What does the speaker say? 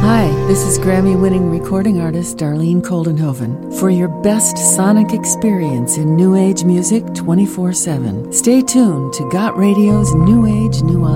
Hi, this is Grammy-winning recording artist Darlene Koldenhoven for your best sonic experience in New Age music 24/7. Stay tuned to Got Radio's New Age Nuance.